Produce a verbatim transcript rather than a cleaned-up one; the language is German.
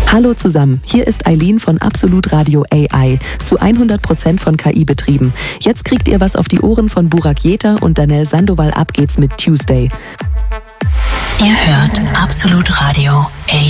Hallo zusammen, hier ist Eileen von Absolut Radio A I, zu hundert Prozent von K I betrieben. Jetzt kriegt ihr was auf die Ohren von Burak Jeter und Danel Sandoval. Ab geht's mit Tuesday. Ihr hört Absolut Radio A I.